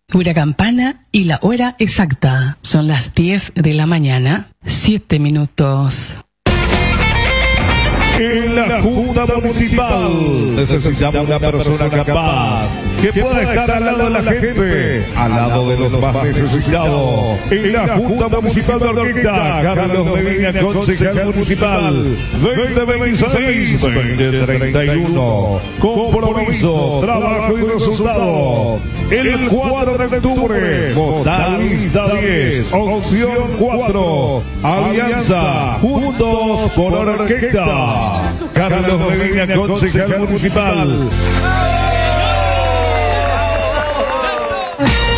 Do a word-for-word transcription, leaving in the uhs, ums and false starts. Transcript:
una campana y la hora exacta. Son las diez de la mañana, siete minutos. En la Junta Municipal necesitamos una persona capaz que pueda estar al lado de la gente, al lado de los más necesitados. En la Junta Municipal de Orquesta, Carlos Medina, concejal municipal, veinte veintiséis, veinte treinta y uno. Compromiso, trabajo y resultado. El cuatro de octubre, vota lista diez, opción cuatro, Alianza, Juntos por Orquesta. Carlos Medina, concejal municipal.